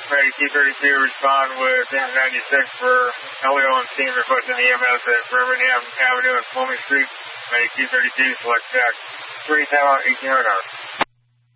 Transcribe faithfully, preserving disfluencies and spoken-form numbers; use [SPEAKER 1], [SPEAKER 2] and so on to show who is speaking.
[SPEAKER 1] Medic two thirty-two, respond with engine ninety-six for Elio and team requesting E M S at Birmingham Avenue and Fleming Street. Medic two thirty-two, select check. three tower, eighteen hundred hours.